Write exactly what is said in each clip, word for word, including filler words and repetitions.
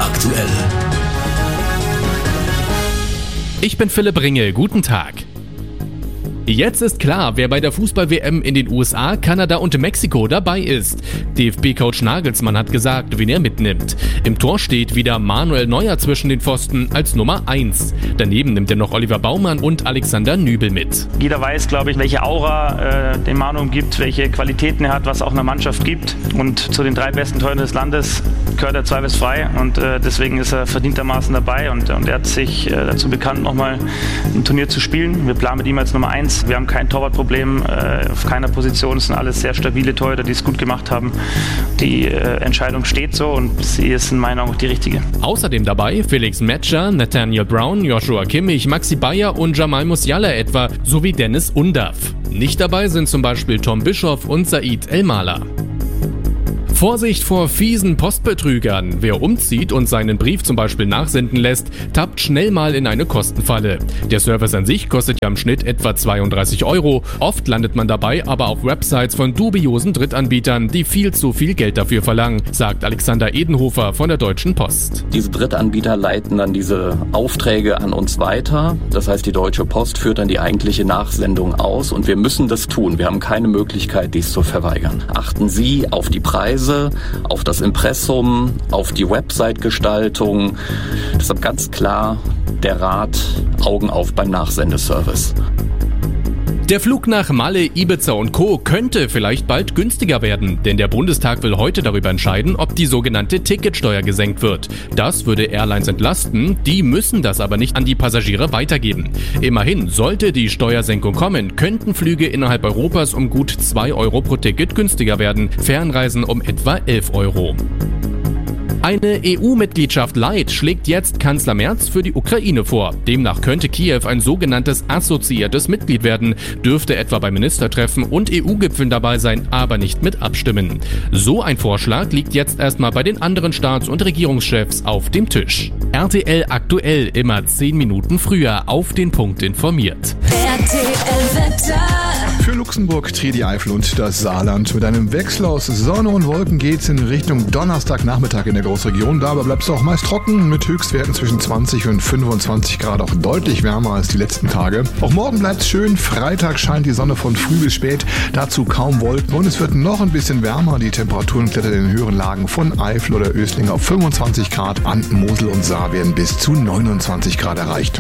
aktuell. Ich bin Philipp Ringel, guten Tag. Jetzt ist klar, wer bei der Fußball-W M in den U S A, Kanada und Mexiko dabei ist. D F B-Coach Nagelsmann hat gesagt, wen er mitnimmt. Im Tor steht wieder Manuel Neuer zwischen den Pfosten als Nummer eins. Daneben nimmt er noch Oliver Baumann und Alexander Nübel mit. Jeder weiß, glaube ich, welche Aura äh, den Manu umgibt, welche Qualitäten er hat, was auch einer Mannschaft gibt. Und zu den drei besten Torhütern des Landes gehört er zweifelsfrei. Und äh, deswegen ist er verdientermaßen dabei. Und, und er hat sich äh, dazu bekannt, nochmal ein Turnier zu spielen. Wir planen mit ihm als Nummer eins. Wir haben kein Torwartproblem äh, auf keiner Position. Es sind alles sehr stabile Torhüter, die es gut gemacht haben. Die äh, Entscheidung steht so und sie ist in meiner Meinung auch die richtige. Außerdem dabei Felix Metscher, Nathaniel Brown, Joshua Kimmich, Maxi Bayer und Jamal Musiala etwa, sowie Dennis Undav. Nicht dabei sind zum Beispiel Tom Bischoff und Said Elmalah. Vorsicht vor fiesen Postbetrügern. Wer umzieht und seinen Brief zum Beispiel nachsenden lässt, tappt schnell mal in eine Kostenfalle. Der Service an sich kostet ja im Schnitt etwa zweiunddreißig Euro. Oft landet man dabei aber auf Websites von dubiosen Drittanbietern, die viel zu viel Geld dafür verlangen, sagt Alexander Edenhofer von der Deutschen Post. Diese Drittanbieter leiten dann diese Aufträge an uns weiter. Das heißt, die Deutsche Post führt dann die eigentliche Nachsendung aus und wir müssen das tun. Wir haben keine Möglichkeit, dies zu verweigern. Achten Sie auf die Preise, auf das Impressum, auf die Website-Gestaltung. Deshalb ganz klar der Rat, Augen auf beim Nachsendeservice. Der Flug nach Malle, Ibiza und Co. könnte vielleicht bald günstiger werden, denn der Bundestag will heute darüber entscheiden, ob die sogenannte Ticketsteuer gesenkt wird. Das würde Airlines entlasten, die müssen das aber nicht an die Passagiere weitergeben. Immerhin, sollte die Steuersenkung kommen, könnten Flüge innerhalb Europas um gut zwei Euro pro Ticket günstiger werden, Fernreisen um etwa elf Euro. Eine E U-Mitgliedschaft Light schlägt jetzt Kanzler Merz für die Ukraine vor. Demnach könnte Kiew ein sogenanntes assoziiertes Mitglied werden, dürfte etwa bei Ministertreffen und E U-Gipfeln dabei sein, aber nicht mit abstimmen. So ein Vorschlag liegt jetzt erstmal bei den anderen Staats- und Regierungschefs auf dem Tisch. R T L aktuell immer zehn Minuten früher auf den Punkt informiert. R T L-Wetter. Für Luxemburg, Trier, Eifel und das Saarland. Mit einem Wechsel aus Sonne und Wolken geht's in Richtung Donnerstagnachmittag in der Großregion. Dabei bleibt's auch meist trocken mit Höchstwerten zwischen zwanzig und fünfundzwanzig Grad, auch deutlich wärmer als die letzten Tage. Auch morgen bleibt's schön. Freitag scheint die Sonne von früh bis spät. Dazu kaum Wolken und es wird noch ein bisschen wärmer. Die Temperaturen klettern in den höheren Lagen von Eifel oder Ösling auf fünfundzwanzig Grad. An Mosel und Saar werden bis zu neunundzwanzig Grad erreicht.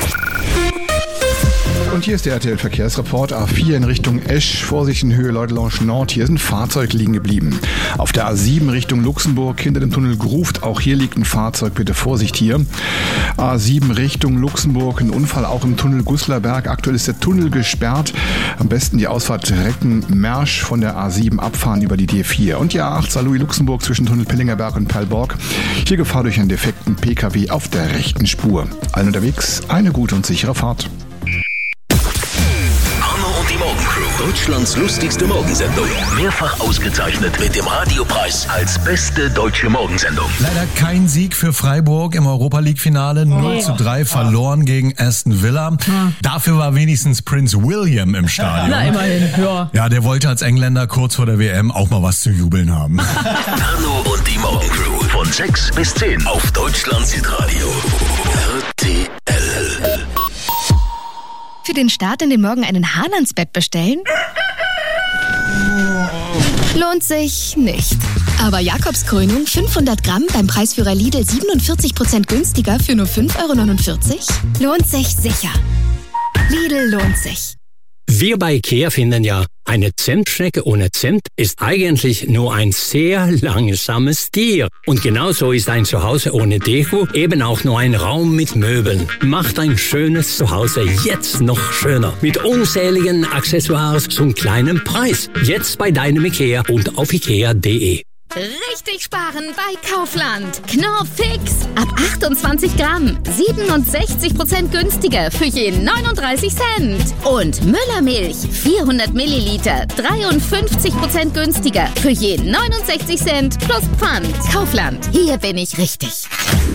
Und hier ist der R T L-Verkehrsreport. A vier in Richtung Esch, Vorsicht in Höhe Leutelange Nord. Hier ist ein Fahrzeug liegen geblieben. Auf der A sieben Richtung Luxemburg, hinter dem Tunnel Gruft. Auch hier liegt ein Fahrzeug, bitte Vorsicht hier. A sieben Richtung Luxemburg, ein Unfall auch im Tunnel Guslarberg. Aktuell ist der Tunnel gesperrt. Am besten die Ausfahrt Recken-Mersch von der A sieben abfahren über die D vier. Und die A acht Saarlouis Luxemburg zwischen Tunnel Pillingerberg und Perlborg. Hier Gefahr durch einen defekten P K W auf der rechten Spur. Allen unterwegs eine gute und sichere Fahrt. Deutschlands lustigste Morgensendung. Mehrfach ausgezeichnet mit dem Radiopreis als beste deutsche Morgensendung. Leider kein Sieg für Freiburg im Europa-League-Finale. null zu drei verloren gegen Aston Villa. Dafür war wenigstens Prince William im Stadion. Na, immerhin, ja. Ja, der wollte als Engländer kurz vor der W M auch mal was zu jubeln haben. Arno und die Morgencrew von sechs bis zehn auf Deutschlands Hitradio. R T L. Für den Start in den Morgen einen Haalandsbett bestellen? Lohnt sich nicht. Aber Jakobskrönung fünfhundert Gramm beim Preisführer Lidl siebenundvierzig Prozent günstiger für nur fünf Euro neunundvierzig? Lohnt sich sicher. Lidl lohnt sich. Wir bei IKEA finden ja, eine Zimtschnecke ohne Zimt ist eigentlich nur ein sehr langsames Tier. Und genauso ist ein Zuhause ohne Deko eben auch nur ein Raum mit Möbeln. Macht ein schönes Zuhause jetzt noch schöner. Mit unzähligen Accessoires zum kleinen Preis. Jetzt bei deinem IKEA und auf ikea punkt de. Richtig sparen bei Kaufland. Knorr Fix. Ab achtundzwanzig Gramm. siebenundsechzig Prozent günstiger für je neununddreißig Cent. Und Müllermilch. vierhundert Milliliter. dreiundfünfzig Prozent günstiger für je neunundsechzig Cent plus Pfand. Kaufland. Hier bin ich richtig.